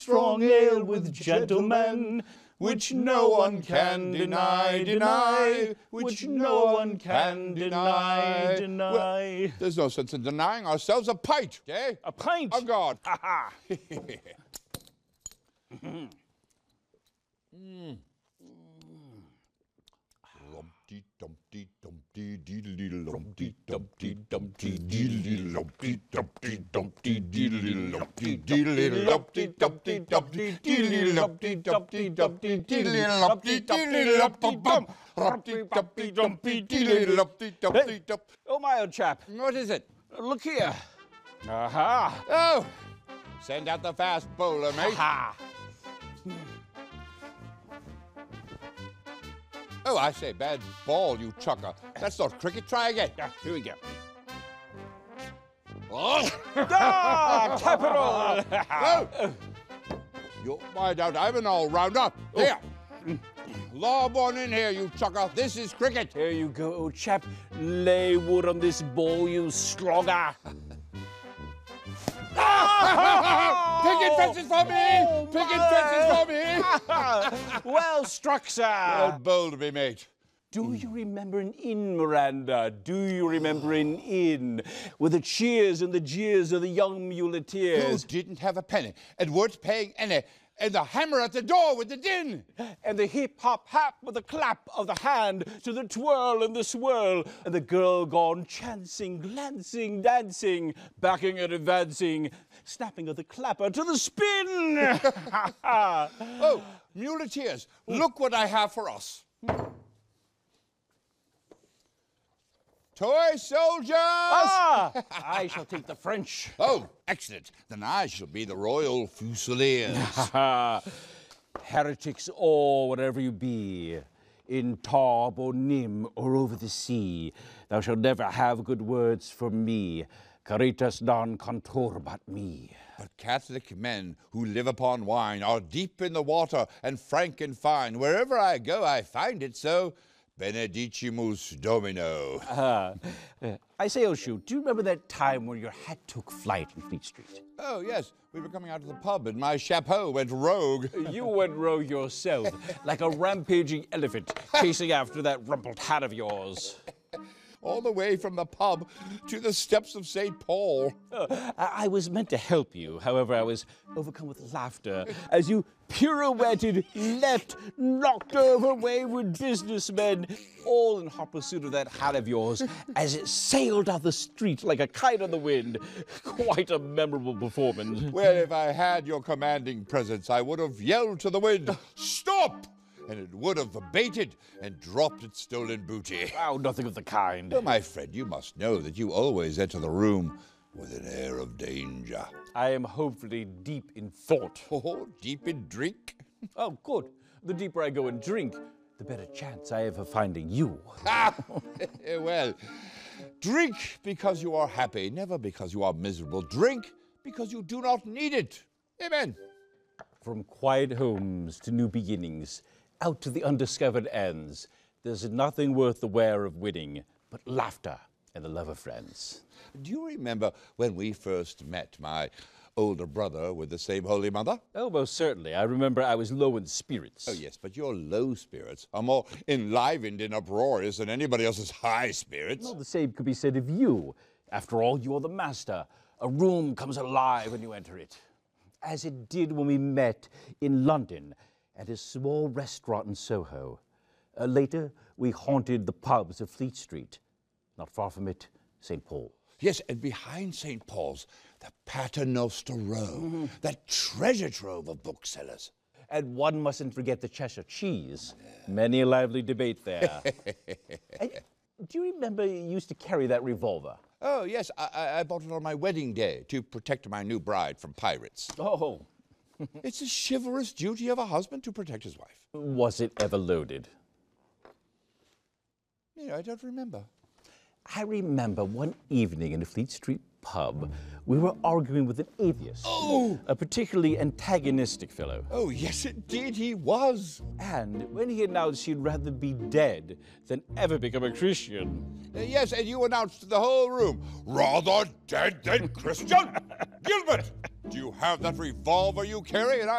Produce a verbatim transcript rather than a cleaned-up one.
strong ale with gentlemen, which no one can deny, deny, which no one can deny, deny. Well, there's no sense in denying ourselves a pint, eh? A pint? Oh, God. Ha ha. Mm. Lumpty dumpty dumpty deedly lumpty dumpty dumpty deedly lumpty dumpty dumpty deedly lumpty deedly lumpty dumpty dumpty deedly lumpty dumpty dumpty deedly lumpty deedly lumpty dum lumpty dumpty dumpty deedly lumpty dumpty dum. Oh, my old chap. What is it? Look here. Aha. Oh, send out the fast bowler, mate. Ha. Oh, I say, bad ball, you chucker. That's not cricket. Try again. Ah, here we go. Oh! Ah, capital! Oh! You're wide out. I'm an all-rounder. Here. Lob on in here, you chucker. This is cricket. Here you go, old chap. Lay wood on this ball, you slogger. Picket fences for me! Picket fences for me! Well struck, sir. Well bowled me, mate. Do you remember an inn, Miranda? Do you remember an inn with the cheers and the jeers of the young muleteers? Who didn't have a penny and weren't paying any, and the hammer at the door with the din? And the hip-hop-hap with the clap of the hand to the twirl and the swirl, and the girl gone chancing, glancing, dancing, backing and advancing, snapping of the clapper to the spin. Oh, muleteers, look what I have for us. Toy soldiers! Ah, I shall take the French. Oh, excellent. Then I shall be the Royal Fusiliers. Heretics or whatever you be, in Tarbes or Nim or over the sea, thou shalt never have good words for me. Caritas non conturbat me. But Catholic men who live upon wine are deep in the water and frank and fine. Wherever I go, I find it so. Benedicimus Domino. Uh, uh, I say, O'Shoe, do you remember that time when your hat took flight in Fleet Street? Oh, yes. We were coming out of the pub and my chapeau went rogue. You went rogue yourself, like a rampaging elephant chasing after that rumpled hat of yours. All the way from the pub to the steps of Saint Paul. Uh, I, I was meant to help you. However, I was overcome with laughter as you pirouetted left, knocked over wayward businessmen, all in hot pursuit of that hat of yours as it sailed down the street like a kite on the wind. Quite a memorable performance. Well, if I had your commanding presence, I would have yelled to the wind, "Stop!" And it would have abated and dropped its stolen booty. Oh, nothing of the kind. Oh, my friend, you must know that you always enter the room with an air of danger. I am hopefully deep in thought. Oh, deep in drink? Oh, good. The deeper I go in drink, the better chance I have of finding you. Ah, well, drink because you are happy, never because you are miserable. Drink because you do not need it. Amen. From quiet homes to new beginnings, out to the undiscovered ends, there's nothing worth the wear of winning but laughter and the love of friends. Do you remember when we first met, my older brother with the same Holy Mother? Oh, most certainly. I remember I was low in spirits. Oh, yes, but your low spirits are more enlivened and uproarious than anybody else's high spirits. Well, the same could be said of you. After all, you are the master. A room comes alive when you enter it, as it did when we met in London at a small restaurant in Soho. Uh, later, we haunted the pubs of Fleet Street. Not far from it, Saint Paul. Yes, and behind Saint Paul's, the Paternoster Row, mm-hmm. that treasure trove of booksellers. And one mustn't forget the Cheshire cheese. Many a lively debate there. And, do you remember you used to carry that revolver? Oh, yes, I, I bought it on my wedding day to protect my new bride from pirates. Oh. It's the chivalrous duty of a husband to protect his wife. Was it ever loaded? You know, I don't remember. I remember one evening in a Fleet Street pub, we were arguing with an atheist. Oh! A particularly antagonistic fellow. Oh, yes, indeed he was. And when he announced he'd rather be dead than ever become a Christian. Uh, yes, and you announced to the whole room, rather dead than Christian? Gilbert, do you have that revolver you carry? And I